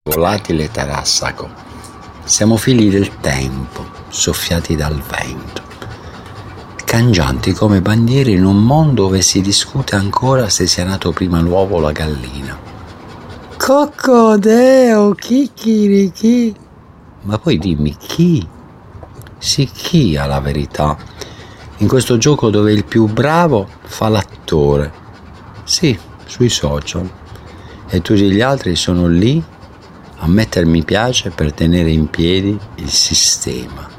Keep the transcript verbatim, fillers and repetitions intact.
volatile Tarassaco. Siamo figli del tempo, soffiati dal vento, cangianti come bandiere in un mondo dove si discute ancora se sia nato prima l'uovo o la gallina. Coccodeo, chicchirichi. Ma poi dimmi chi? Sì, chi ha la verità? In questo gioco dove il più bravo fa l'attore. Sì, sui social. E tutti gli altri sono lì a mettere mi piace per tenere in piedi il sistema.